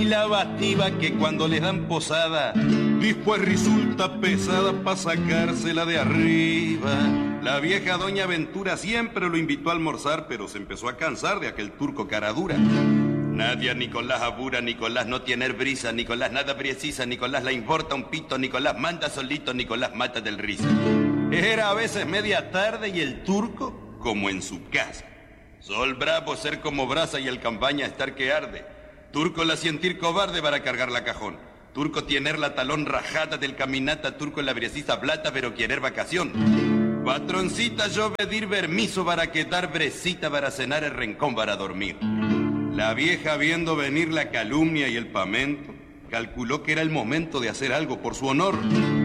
Y la bativa que cuando les dan posada, después resulta pesada pa' sacársela de arriba. La vieja doña Ventura siempre lo invitó a almorzar, pero se empezó a cansar de aquel turco cara dura. Nadia Nicolás abura, Nicolás no tiene brisa, Nicolás nada precisa, Nicolás la importa un pito, Nicolás manda solito, Nicolás mata del risa. Era a veces media tarde y el turco como en su casa. Sol bravo ser como brasa y el campaña estar que arde. Turco la sentir cobarde para cargar la cajón. Turco tener la talón rajada del caminata, turco la precisa plata pero querer vacación. Patroncita yo pedir permiso para quedar brecita para cenar el rincón para dormir. La vieja viendo venir la calumnia y el pamento, calculó que era el momento de hacer algo por su honor.